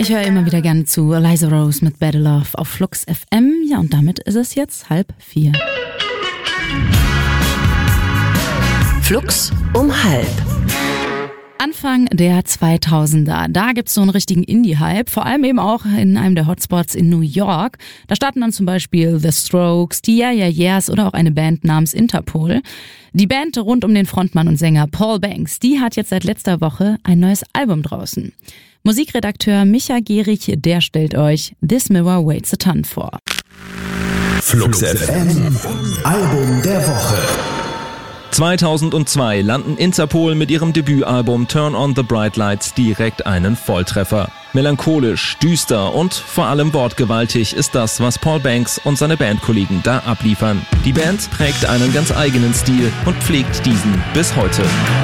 Ich höre immer wieder gerne zu Eliza Rose mit Better Love auf Flux FM. Ja, und damit ist es jetzt 3:30. Flux um 3:30. Anfang der 2000er, da gibt's so einen richtigen Indie-Hype, vor allem eben auch in einem der Hotspots in New York. Da starten dann zum Beispiel The Strokes, die Yeah Yeah Yeahs oder auch eine Band namens Interpol. Die Band rund um den Frontmann und Sänger Paul Banks, die hat jetzt seit letzter Woche ein neues Album draußen. Musikredakteur Micha Gehrig, der stellt euch This Mirror Waits a Ton vor. Flux FM, Album der Woche. 2002 landen Interpol mit ihrem Debütalbum Turn on the Bright Lights direkt einen Volltreffer. Melancholisch, düster und vor allem wortgewaltig ist das, was Paul Banks und seine Bandkollegen da abliefern. Die Band prägt einen ganz eigenen Stil und pflegt diesen bis heute.